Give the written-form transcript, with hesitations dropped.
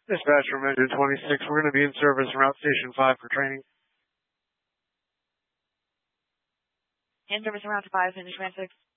Dispatch from engine 26, we're going to be in service around Station 5 for training. In service around 5, engine 26.